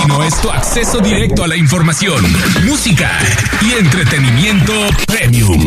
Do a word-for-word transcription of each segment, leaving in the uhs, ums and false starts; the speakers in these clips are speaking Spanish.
Latino es tu acceso directo a la información, música y entretenimiento premium.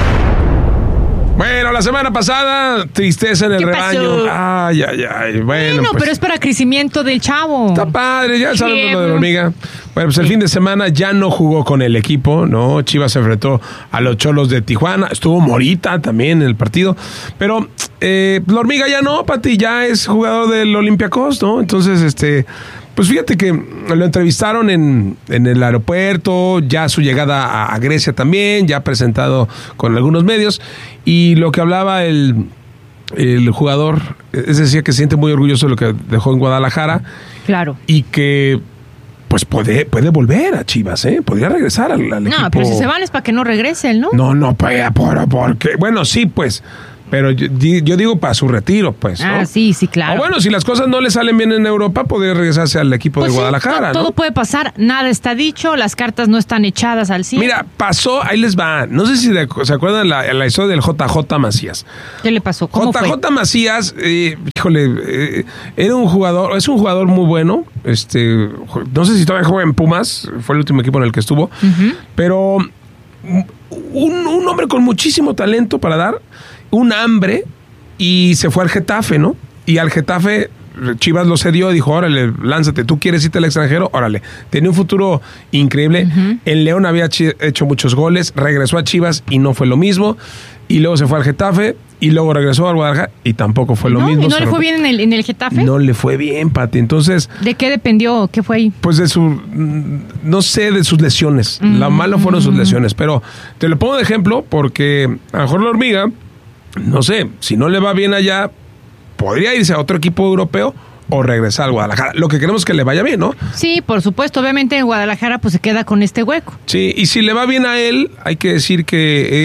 Bueno, la semana pasada, tristeza en el rebaño. Ay, ay, ay. Bueno, bueno pues, pero es para crecimiento del chavo. Está padre, ya sabemos lo de la hormiga. Bueno, pues el fin de semana ya no jugó con el equipo, ¿no? Chivas se enfrentó a los Cholos de Tijuana. Estuvo Morita también en el partido. Pero eh, la hormiga ya no, Pati, ya es jugador del Olympiacos, ¿no? Entonces, este... Pues fíjate que lo entrevistaron en, en el aeropuerto, ya su llegada a, a Grecia también, ya presentado con algunos medios, y lo que hablaba el, el jugador, es decir, que se siente muy orgulloso de lo que dejó en Guadalajara. Claro. Y que pues puede, puede volver a Chivas, ¿eh? Podría regresar al, al no, equipo. No, pero si se van es para que no regrese él, ¿no? No, no, pues, por, porque, bueno, sí, pues... Pero yo, yo digo para su retiro, pues, ¿no? Ah, sí, sí, claro. O bueno, si las cosas no le salen bien en Europa, podría regresarse al equipo pues de sí, Guadalajara, ¿no? Todo puede pasar, nada está dicho, las cartas no están echadas al cien. Mira, pasó, ahí les va. No sé si de, se acuerdan la, la historia del J J Macías. ¿Qué le pasó? ¿Cómo J J fue? Macías, eh, híjole, eh, era un jugador, es un jugador muy bueno. Este, no sé si todavía juega en Pumas, fue el último equipo en el que estuvo, uh-huh. pero un, un hombre con muchísimo talento para dar, un hambre. Y se fue al Getafe, ¿no? Y al Getafe Chivas lo cedió, dijo, órale, lánzate, tú quieres irte al extranjero, órale. Tenía un futuro increíble. Uh-huh. En León había chi- hecho muchos goles, regresó a Chivas y no fue lo mismo. Y luego se fue al Getafe y luego regresó al Guadalajara y tampoco fue lo no, mismo. ¿Y no le fue bien en el, en el Getafe? No le fue bien, Pati. Entonces... ¿De qué dependió? ¿Qué fue ahí? Pues de su... No sé, de sus lesiones. Mm-hmm. Lo malo fueron sus lesiones. Pero te lo pongo de ejemplo porque a lo mejor la hormiga... No sé, si no le va bien allá, podría irse a otro equipo europeo o regresar al Guadalajara. Lo que queremos es que le vaya bien, ¿no? Sí, por supuesto. Obviamente en Guadalajara pues se queda con este hueco. Sí, y si le va bien a él, hay que decir que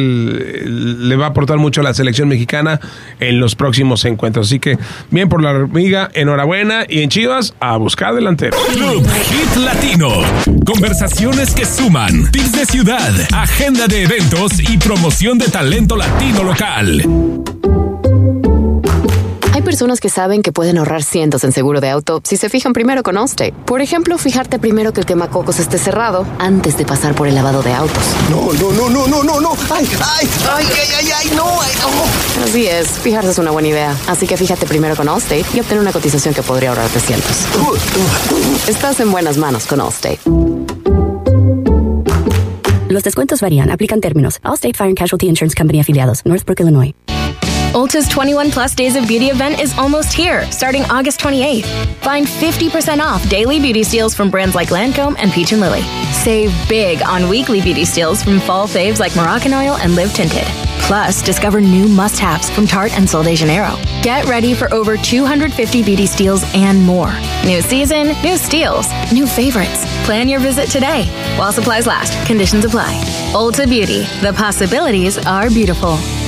él le va a aportar mucho a la selección mexicana en los próximos encuentros. Así que, bien por la hormiga, enhorabuena. Y en Chivas, a buscar delantero. Club Hit Latino. Conversaciones que suman. Tips de ciudad, agenda de eventos y promoción de talento latino local. Hay personas que saben que pueden ahorrar cientos en seguro de auto si se fijan primero con Allstate. Por ejemplo, fijarte primero que el quemacocos esté cerrado antes de pasar por el lavado de autos. No, no, no, no, no, no, no. Ay, ay, ay, ay, ay, ay, no, ay, no. Así es, fijarse es una buena idea. Así que fíjate primero con Allstate y obtén una cotización que podría ahorrarte cientos. Estás en buenas manos con Allstate. Los descuentos varían. Aplican términos. Allstate Fire and Casualty Insurance Company afiliados. Northbrook, Illinois. Ulta's twenty-one plus Days of Beauty event is almost here, starting August twenty-eighth. Find fifty percent off daily beauty steals from brands like Lancome and Peach and Lily. Save big on weekly beauty steals from fall faves like Moroccan Oil and Live Tinted. Plus, discover new must-haves from Tarte and Sol de Janeiro. Get ready for over two hundred fifty beauty steals and more. New season, new steals, new favorites. Plan your visit today. While supplies last, conditions apply. Ulta Beauty, the possibilities are beautiful.